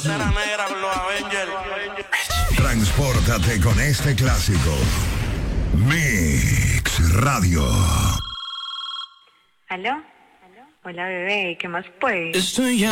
Pantera Negra con los Avengers. Transpórtate con este clásico. Mix Radio. ¿Aló? Hola, bebé, ¿qué más pues? Estoy ya